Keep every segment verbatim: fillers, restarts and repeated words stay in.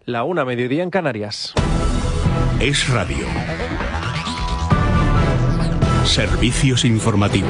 la una, mediodía en Canarias. Es Radio. Servicios informativos.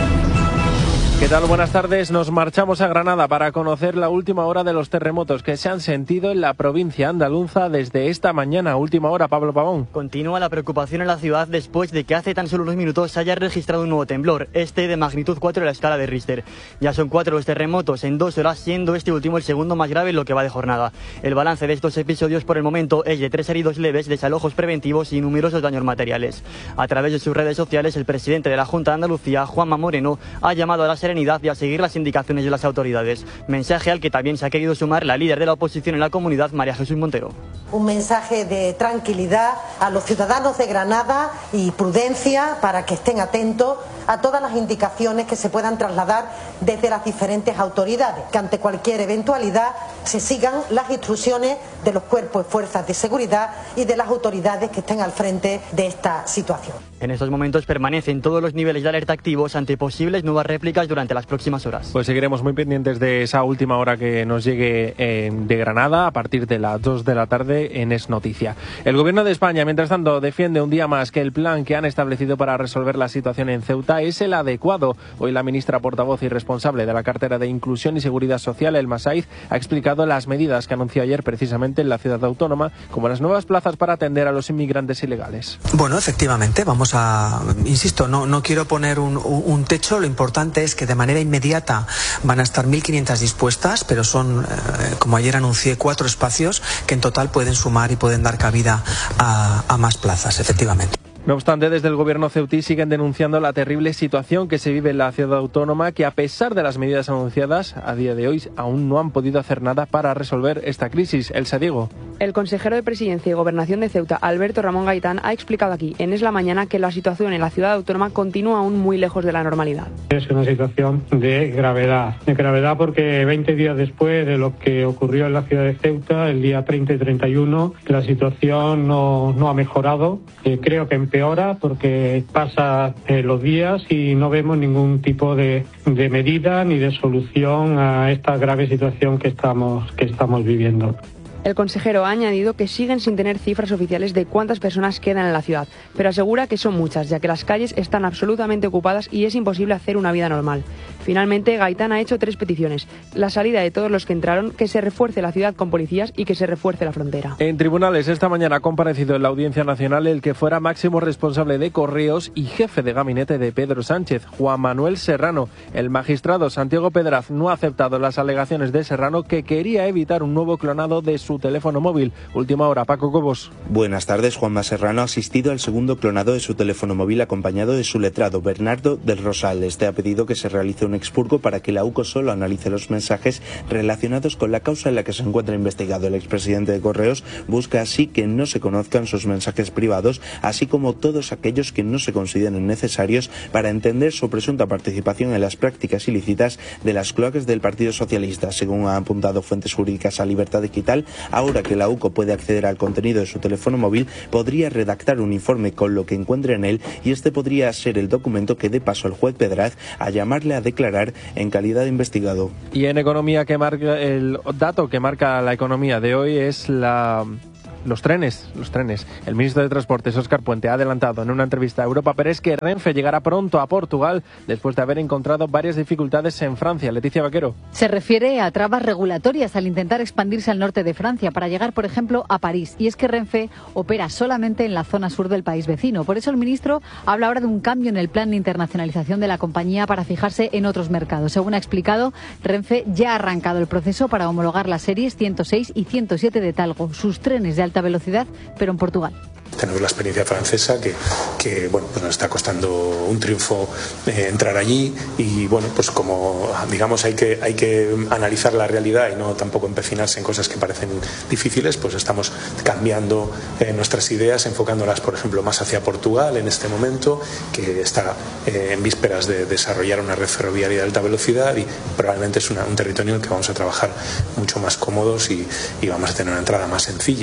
¿Qué tal? Buenas tardes. Nos marchamos a Granada para conocer la última hora de los terremotos que se han sentido en la provincia andaluza desde esta mañana. Última hora, Pablo Pavón. Continúa la preocupación en la ciudad después de que hace tan solo unos minutos se haya registrado un nuevo temblor, este de magnitud cuatro de la escala de Richter. Ya son cuatro los terremotos en dos horas, siendo este último el segundo más grave en lo que va de jornada. El balance de estos episodios por el momento es de tres heridos leves, desalojos preventivos y numerosos daños materiales. A través de sus redes sociales, el presidente de la Junta de Andalucía, Juanma Moreno, ha llamado a la serenidad y a seguir las indicaciones de las autoridades. Mensaje al que también se ha querido sumar la líder de la oposición en la comunidad, María Jesús Montero. Un mensaje de tranquilidad a los ciudadanos de Granada y prudencia para que estén atentos a todas las indicaciones que se puedan trasladar desde las diferentes autoridades, que ante cualquier eventualidad se sigan las instrucciones de los cuerpos y fuerzas de seguridad y de las autoridades que estén al frente de esta situación. En estos momentos permanecen todos los niveles de alerta activos ante posibles nuevas réplicas durante las próximas horas. Pues seguiremos muy pendientes de esa última hora que nos llegue eh, de Granada a partir de las dos de la tarde en Es Noticia. El Gobierno de España, mientras tanto, defiende un día más que el plan que han establecido para resolver la situación en Ceuta es el adecuado. Hoy la ministra portavoz y responsable de la cartera de Inclusión y Seguridad Social, Elma Saiz, ha explicado las medidas que anunció ayer precisamente en la ciudad autónoma, como las nuevas plazas para atender a los inmigrantes ilegales. Bueno, efectivamente, vamos a, insisto, no, no quiero poner un, un techo, lo importante es que de manera inmediata van a estar mil quinientas dispuestas, pero son, eh, como ayer anuncié, cuatro espacios que en total pueden sumar y pueden dar cabida a, a más plazas, efectivamente. No obstante, desde el gobierno ceutí siguen denunciando la terrible situación que se vive en la ciudad autónoma, que a pesar de las medidas anunciadas, a día de hoy aún no han podido hacer nada para resolver esta crisis. Elsa Diego. El consejero de Presidencia y Gobernación de Ceuta, Alberto Ramón Gaitán, ha explicado aquí en Es la Mañana que la situación en la ciudad autónoma continúa aún muy lejos de la normalidad. Es una situación de gravedad, de gravedad porque veinte días después de lo que ocurrió en la ciudad de Ceuta, el día treinta y treinta y uno, la situación no, no ha mejorado. Eh, creo que empeora porque pasa eh, los días y no vemos ningún tipo de, de medida ni de solución a esta grave situación que estamos, que estamos viviendo. El consejero ha añadido que siguen sin tener cifras oficiales de cuántas personas quedan en la ciudad, pero asegura que son muchas, ya que las calles están absolutamente ocupadas y es imposible hacer una vida normal. Finalmente, Gaitán ha hecho tres peticiones: la salida de todos los que entraron, que se refuerce la ciudad con policías y que se refuerce la frontera. En tribunales, esta mañana ha comparecido en la Audiencia Nacional el que fuera máximo responsable de Correos y jefe de gabinete de Pedro Sánchez, Juan Manuel Serrano. El magistrado Santiago Pedraz no ha aceptado las alegaciones de Serrano, que quería evitar un nuevo clonado de su teléfono móvil. Última hora, Paco Cobos. Buenas tardes. Juanma Serrano ha asistido al segundo clonado de su teléfono móvil acompañado de su letrado Bernardo del Rosal. Este ha pedido que se realice un expurgo para que la U C O solo analice los mensajes relacionados con la causa en la que se encuentra investigado. El expresidente de Correos busca así que no se conozcan sus mensajes privados, así como todos aquellos que no se consideren necesarios para entender su presunta participación en las prácticas ilícitas de las cloacas del Partido Socialista. Según han apuntado fuentes jurídicas a Libertad Digital, ahora que la U C O puede acceder al contenido de su teléfono móvil, podría redactar un informe con lo que encuentre en él, y este podría ser el documento que dé paso al juez Pedraz a llamarle a declarar en calidad de investigado. Y en economía, que marca el dato que marca la economía de hoy es la Los trenes, los trenes. El ministro de Transportes, Óscar Puente, ha adelantado en una entrevista a Europa Press que Renfe llegará pronto a Portugal después de haber encontrado varias dificultades en Francia. Leticia Vaquero. Se refiere a trabas regulatorias al intentar expandirse al norte de Francia para llegar, por ejemplo, a París. Y es que Renfe opera solamente en la zona sur del país vecino. Por eso el ministro habla ahora de un cambio en el plan de internacionalización de la compañía para fijarse en otros mercados. Según ha explicado, Renfe ya ha arrancado el proceso para homologar las series ciento seis y ciento siete de Talgo, sus trenes de alta velocidad, pero en Portugal. Tenemos la experiencia francesa que, que bueno, pues nos está costando un triunfo eh, entrar allí, y bueno, pues como digamos hay que hay que analizar la realidad y no tampoco empecinarse en cosas que parecen difíciles, pues estamos cambiando eh, nuestras ideas, enfocándolas por ejemplo más hacia Portugal en este momento, que está eh, en vísperas de desarrollar una red ferroviaria de alta velocidad, y probablemente es una, un territorio en el que vamos a trabajar mucho más cómodos y, y vamos a tener una entrada más sencilla.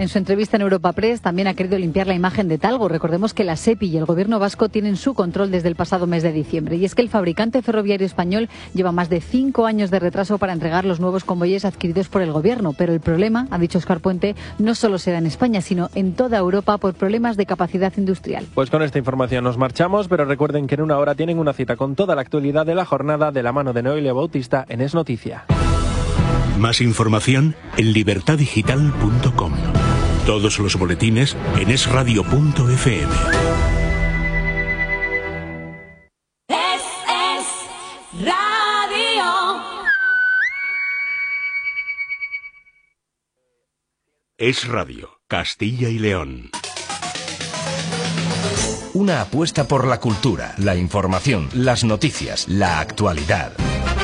En su entrevista en Europa Press también ha querido limpiar la imagen de Talgo. Recordemos que la SEPI y el gobierno vasco tienen su control desde el pasado mes de diciembre. Y es que el fabricante ferroviario español lleva más de cinco años de retraso para entregar los nuevos convoyes adquiridos por el gobierno. Pero el problema, ha dicho Óscar Puente, no solo se da en España, sino en toda Europa por problemas de capacidad industrial. Pues con esta información nos marchamos, pero recuerden que en una hora tienen una cita con toda la actualidad de la jornada de la mano de Noelia Bautista en Es Noticia. Más información en libertad digital punto com. Todos los boletines en es radio punto efe eme. Es, es radio. Es Radio, Castilla y León. Una apuesta por la cultura, la información, las noticias, la actualidad.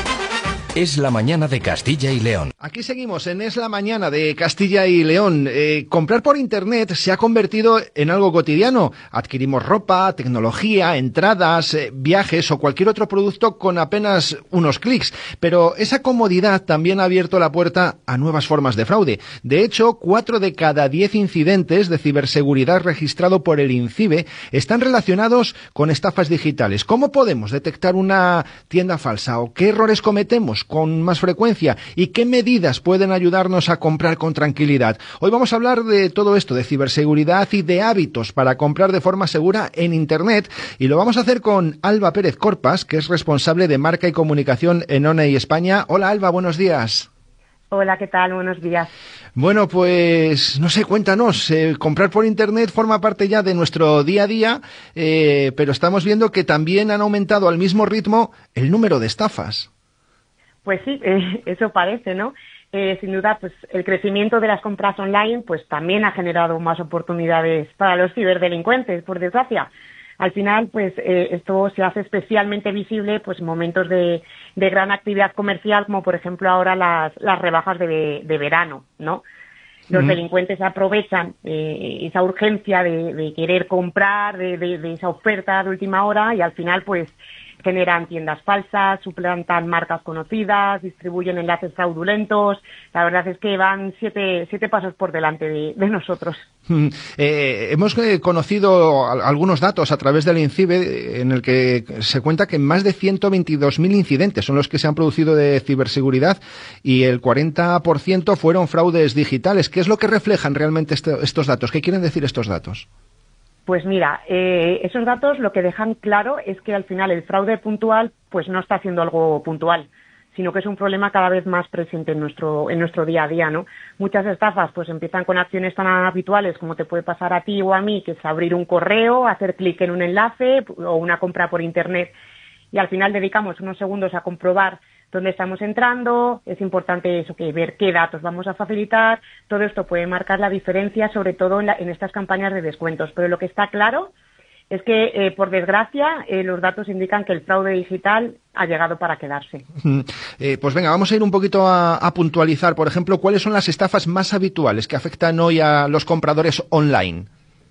Es la mañana de Castilla y León. Aquí seguimos en Es la mañana de Castilla y León. Eh, comprar por internet se ha convertido en algo cotidiano. Adquirimos ropa, tecnología, entradas, eh, viajes o cualquier otro producto con apenas unos clics. Pero esa comodidad también ha abierto la puerta a nuevas formas de fraude. De hecho, cuatro de cada diez incidentes de ciberseguridad registrado por el INCIBE están relacionados con estafas digitales. ¿Cómo podemos detectar una tienda falsa o qué errores cometemos con más frecuencia y qué medidas pueden ayudarnos a comprar con tranquilidad? Hoy vamos a hablar de todo esto, de ciberseguridad y de hábitos para comprar de forma segura en Internet, y lo vamos a hacer con Alba Pérez Corpas, que es responsable de marca y comunicación en Oney España. Hola Alba, buenos días. Hola, ¿qué tal? Buenos días. Bueno, pues no sé, cuéntanos, eh, comprar por Internet forma parte ya de nuestro día a día, eh, pero estamos viendo que también han aumentado al mismo ritmo el número de estafas. Pues sí, eh, eso parece, ¿no? Eh, sin duda, pues el crecimiento de las compras online pues también ha generado más oportunidades para los ciberdelincuentes, por desgracia. Al final, pues eh, esto se hace especialmente visible pues en momentos de, de gran actividad comercial, como por ejemplo ahora las, las rebajas de, de verano, ¿no? Los mm. delincuentes aprovechan eh, esa urgencia de, de querer comprar, de, de, de esa oferta de última hora, y al final pues generan tiendas falsas, suplantan marcas conocidas, distribuyen enlaces fraudulentos. La verdad es que van siete, siete pasos por delante de, de nosotros. Mm, eh, hemos eh, conocido algunos datos a través del INCIBE en el que se cuenta que más de ciento veintidós mil incidentes son los que se han producido de ciberseguridad y el cuarenta por ciento fueron fraudes digitales. ¿Qué es lo que reflejan realmente este, estos datos? ¿Qué quieren decir estos datos? Pues mira, eh, esos datos lo que dejan claro es que al final el fraude puntual pues no está haciendo algo puntual, sino que es un problema cada vez más presente en nuestro en nuestro día a día, ¿no? Muchas estafas pues empiezan con acciones tan habituales como te puede pasar a ti o a mí, que es abrir un correo, hacer clic en un enlace o una compra por internet, y al final dedicamos unos segundos a comprobar dónde estamos entrando. Es importante eso, que ver qué datos vamos a facilitar. Todo esto puede marcar la diferencia, sobre todo en, la, en estas campañas de descuentos. Pero lo que está claro es que, eh, por desgracia, eh, los datos indican que el fraude digital ha llegado para quedarse. Eh, pues venga, vamos a ir un poquito a, a puntualizar, por ejemplo, cuáles son las estafas más habituales que afectan hoy a los compradores online.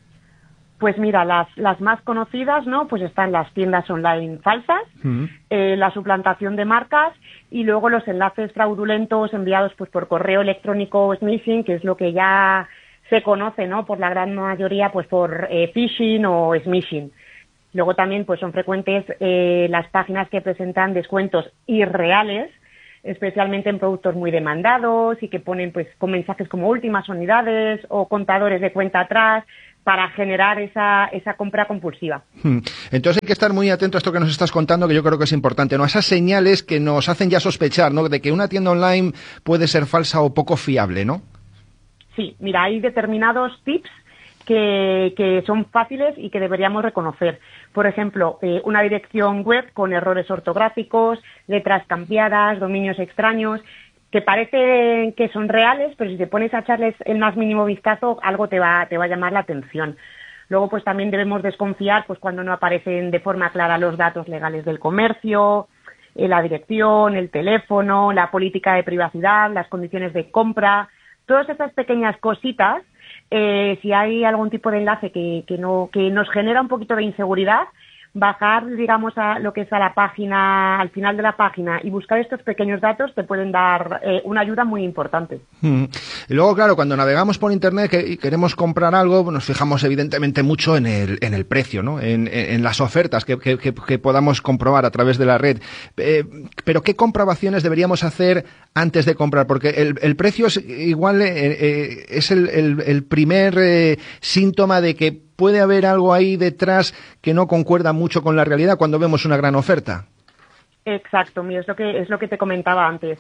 Pues mira, las, las más conocidas, ¿no? Pues están las tiendas online falsas, mm. eh, la suplantación de marcas y luego los enlaces fraudulentos enviados pues por correo electrónico o smishing, que es lo que ya se conoce, ¿no? Por la gran mayoría pues por eh, phishing o smishing. Luego también pues son frecuentes eh, las páginas que presentan descuentos irreales, especialmente en productos muy demandados y que ponen pues con mensajes como últimas unidades o contadores de cuenta atrás, para generar esa, esa compra compulsiva. Entonces hay que estar muy atento a esto que nos estás contando, que yo creo que es importante, ¿no? Esas señales que nos hacen ya sospechar, ¿no? De que una tienda online puede ser falsa o poco fiable, ¿no? Sí, mira, hay determinados tips que, que son fáciles y que deberíamos reconocer. Por ejemplo, eh, una dirección web con errores ortográficos, letras cambiadas, dominios extraños, que parece que son reales, pero si te pones a echarles el más mínimo vistazo, algo te va, te va a llamar la atención. Luego, pues también debemos desconfiar pues cuando no aparecen de forma clara los datos legales del comercio, eh, la dirección, el teléfono, la política de privacidad, las condiciones de compra. Todas estas pequeñas cositas, eh, si hay algún tipo de enlace que, que, no, que nos genera un poquito de inseguridad, bajar, digamos, a lo que es a la página, al final de la página y buscar estos pequeños datos te pueden dar eh, una ayuda muy importante. Mm. Y luego, claro, cuando navegamos por Internet y queremos comprar algo, nos fijamos evidentemente mucho en el, en el precio, ¿no? En, en, en las ofertas que, que, que, que podamos comprobar a través de la red. Eh, pero ¿qué comprobaciones deberíamos hacer antes de comprar? Porque el, el precio es igual, eh, eh, es el, el, el primer eh, síntoma de que puede haber algo ahí detrás que no concuerda mucho con la realidad cuando vemos una gran oferta. Exacto, mira, es lo que, es lo que te comentaba antes.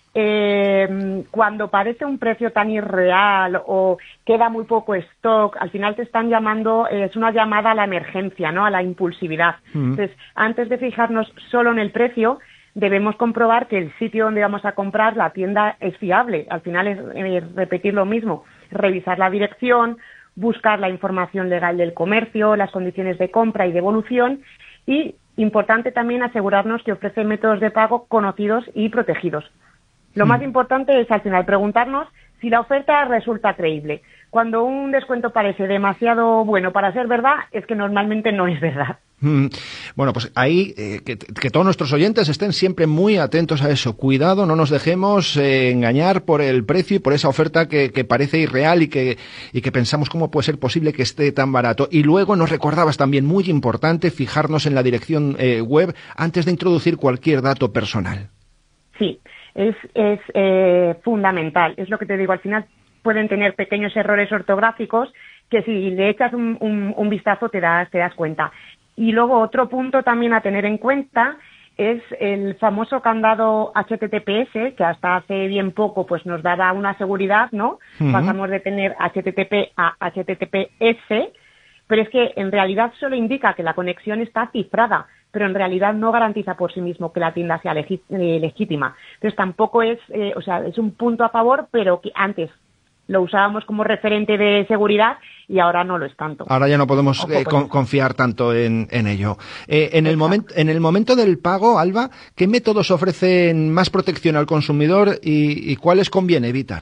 Eh, cuando parece un precio tan irreal o queda muy poco stock, al final te están llamando, eh, es una llamada a la emergencia, ¿no? A la impulsividad. Mm. Entonces, antes de fijarnos solo en el precio, debemos comprobar que el sitio donde vamos a comprar, la tienda, es fiable. Al final es eh, repetir lo mismo, revisar la dirección, buscar la información legal del comercio, las condiciones de compra y devolución y, importante también, asegurarnos que ofrece métodos de pago conocidos y protegidos. Lo mm. más importante es, al final, preguntarnos si la oferta resulta creíble. Cuando un descuento parece demasiado bueno para ser verdad, es que normalmente no es verdad. Mm. Bueno, pues ahí eh, que, que todos nuestros oyentes estén siempre muy atentos a eso. Cuidado, no nos dejemos eh, engañar por el precio y por esa oferta que, que parece irreal y que, y que pensamos cómo puede ser posible que esté tan barato. Y luego nos recordabas también, muy importante, fijarnos en la dirección eh, web antes de introducir cualquier dato personal. Sí, es, es eh, fundamental. Es lo que te digo, al final pueden tener pequeños errores ortográficos que si le echas un, un, un vistazo te das, te das cuenta. Y luego otro punto también a tener en cuenta es el famoso candado H T T P S, que hasta hace bien poco pues nos daba una seguridad, ¿no? Uh-huh. Pasamos de tener H T T P a H T T P S, pero es que en realidad solo indica que la conexión está cifrada, pero en realidad no garantiza por sí mismo que la tienda sea legi- eh, legítima. Entonces tampoco es, eh, o sea, es un punto a favor, pero que antes lo usábamos como referente de seguridad y ahora no lo es tanto. Ahora ya no podemos eh, con, confiar tanto en, en ello. Eh, en, el momento, en el momento del pago, Alba, ¿qué métodos ofrecen más protección al consumidor y, y cuáles conviene evitar?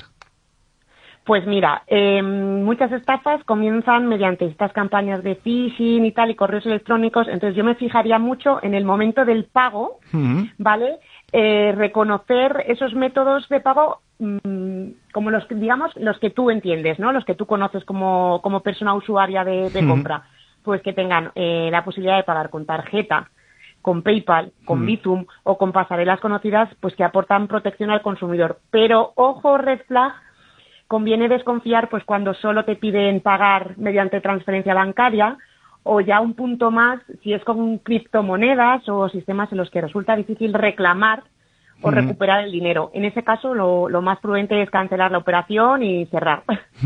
Pues mira, eh, muchas estafas comienzan mediante estas campañas de phishing y tal y correos electrónicos, entonces yo me fijaría mucho en el momento del pago, uh-huh. ¿vale? Eh, reconocer esos métodos de pago mmm, como los que, digamos, los que tú entiendes, ¿no? Los que tú conoces como, como persona usuaria de, de uh-huh. compra, pues que tengan eh, la posibilidad de pagar con tarjeta, con PayPal, con uh-huh. Bizum o con pasarelas conocidas, pues que aportan protección al consumidor. Pero, ojo, red flag, conviene desconfiar pues cuando solo te piden pagar mediante transferencia bancaria o ya un punto más si es con criptomonedas o sistemas en los que resulta difícil reclamar o recuperar el dinero. En ese caso, lo, lo más prudente es cancelar la operación y cerrar.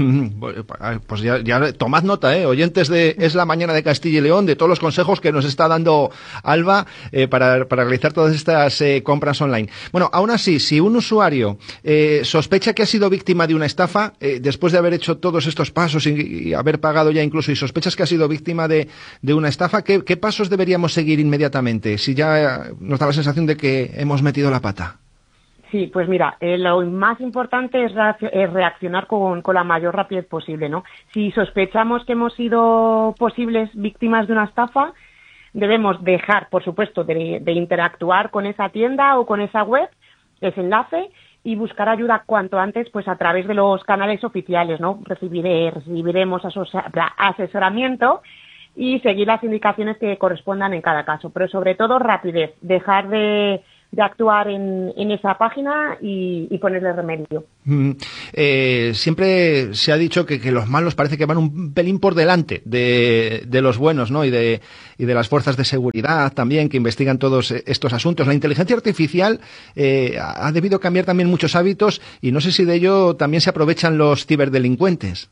Pues ya, ya tomad nota, ¿eh? Oyentes de Es la Mañana de Castilla y León, de todos los consejos que nos está dando Alba eh, para, para realizar todas estas eh, compras online. Bueno, aún así, si un usuario eh, sospecha que ha sido víctima de una estafa, eh, después de haber hecho todos estos pasos y, y haber pagado ya incluso, y sospechas que ha sido víctima de, de una estafa, ¿qué, ¿qué pasos deberíamos seguir inmediatamente? Si ya nos da la sensación de que hemos metido la pata. Sí, pues mira, eh, lo más importante es, reacc- es reaccionar con, con la mayor rapidez posible, ¿no? Si sospechamos que hemos sido posibles víctimas de una estafa, debemos dejar, por supuesto, de, de interactuar con esa tienda o con esa web, ese enlace, y buscar ayuda cuanto antes, pues a través de los canales oficiales, ¿no? Recibiré, recibiremos asocia- asesoramiento y seguir las indicaciones que correspondan en cada caso, pero sobre todo rapidez, dejar de de actuar en, en esa página y, y ponerle remedio. Mm, eh, siempre se ha dicho que, que los malos parece que van un pelín por delante de, de los buenos, ¿no? Y de, y de las fuerzas de seguridad también que investigan todos estos asuntos. La inteligencia artificial eh, ha debido cambiar también muchos hábitos y no sé si de ello también se aprovechan los ciberdelincuentes.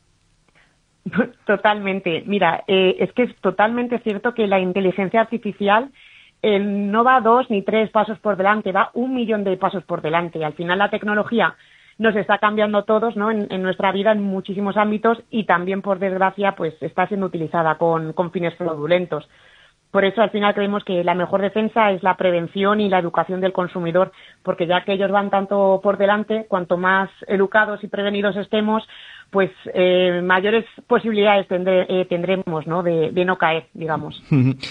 Totalmente. Mira, eh, es que es totalmente cierto que la inteligencia artificial Eh, no va dos ni tres pasos por delante, va un millón de pasos por delante. Al final la tecnología nos está cambiando a todos, ¿no? En, en nuestra vida en muchísimos ámbitos y también, por desgracia, pues está siendo utilizada con, con fines fraudulentos. Por eso, al final, creemos que la mejor defensa es la prevención y la educación del consumidor, porque ya que ellos van tanto por delante, cuanto más educados y prevenidos estemos, pues eh, mayores posibilidades tendré, eh, tendremos, ¿no?, de, de no caer, digamos.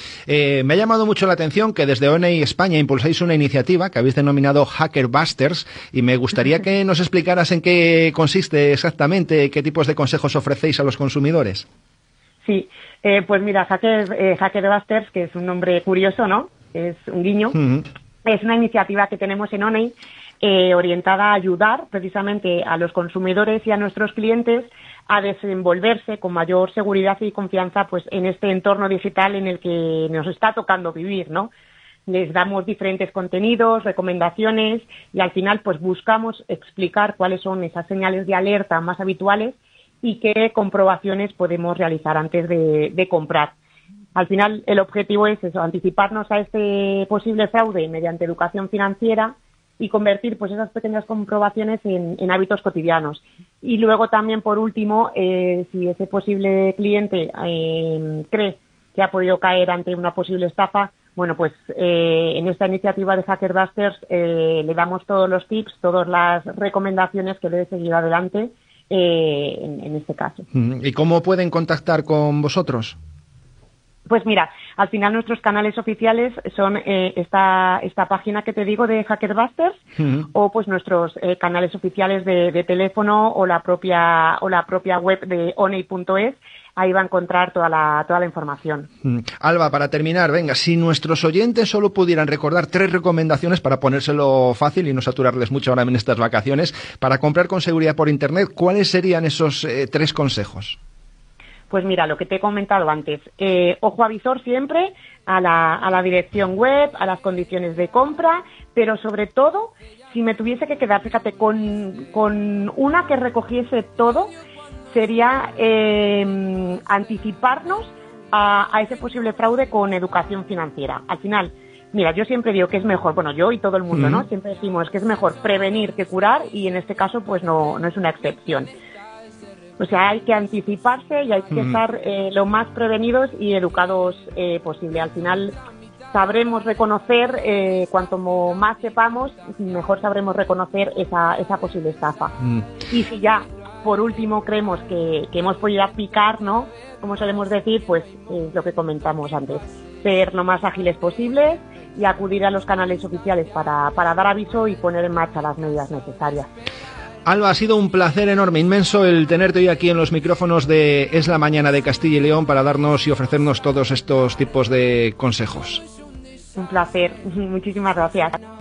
eh, me ha llamado mucho la atención que desde O N I España impulsáis una iniciativa que habéis denominado Hacker Busters, y me gustaría que nos explicaras en qué consiste exactamente, qué tipos de consejos ofrecéis a los consumidores. Sí, eh, pues mira, Hacker, eh, Hacker Busters, que es un nombre curioso, ¿no?, es un guiño, uh-huh. Es una iniciativa que tenemos en O N I, Eh, orientada a ayudar precisamente a los consumidores y a nuestros clientes a desenvolverse con mayor seguridad y confianza, pues, en este entorno digital en el que nos está tocando vivir, ¿no? Les damos diferentes contenidos, recomendaciones, y al final, pues, buscamos explicar cuáles son esas señales de alerta más habituales y qué comprobaciones podemos realizar antes de, de comprar. Al final, el objetivo es eso, anticiparnos a este posible fraude mediante educación financiera y convertir, pues, esas pequeñas comprobaciones en, en hábitos cotidianos. Y luego también, por último, eh, si ese posible cliente eh, cree que ha podido caer ante una posible estafa, bueno, pues eh, en esta iniciativa de Hacker Busters eh, le damos todos los tips, todas las recomendaciones que debe seguir adelante eh, en, en este caso. ¿Y cómo pueden contactar con vosotros? Pues mira, al final nuestros canales oficiales son eh, esta esta página que te digo de Hacker Busters, uh-huh. o pues nuestros eh, canales oficiales de, de teléfono o la propia o la propia web de oney punto es. Ahí va a encontrar toda la toda la información. Uh-huh. Alba, para terminar, venga, si nuestros oyentes solo pudieran recordar tres recomendaciones para ponérselo fácil y no saturarles mucho ahora en estas vacaciones, para comprar con seguridad por Internet, ¿cuáles serían esos eh, tres consejos? Pues mira, lo que te he comentado antes, eh, ojo avisor siempre a la, a la dirección web, a las condiciones de compra, pero sobre todo, si me tuviese que quedar, fíjate, con, con una que recogiese todo, sería eh, anticiparnos a, a ese posible fraude con educación financiera. Al final, mira, yo siempre digo que es mejor, bueno, yo y todo el mundo, ¿no? Siempre decimos que es mejor prevenir que curar, y en este caso, pues no, no es una excepción. O sea, hay que anticiparse y hay que mm. estar eh, lo más prevenidos y educados eh, posible. Al final sabremos reconocer, eh, cuanto más sepamos, mejor sabremos reconocer esa, esa posible estafa. Mm. Y si ya, por último, creemos que, que hemos podido picar, ¿no?, como solemos decir, pues eh, lo que comentamos antes, ser lo más ágiles posibles y acudir a los canales oficiales para, para dar aviso y poner en marcha las medidas necesarias. Alba, ha sido un placer enorme, inmenso, el tenerte hoy aquí en los micrófonos de Es la Mañana de Castilla y León para darnos y ofrecernos todos estos tipos de consejos. Un placer, muchísimas gracias.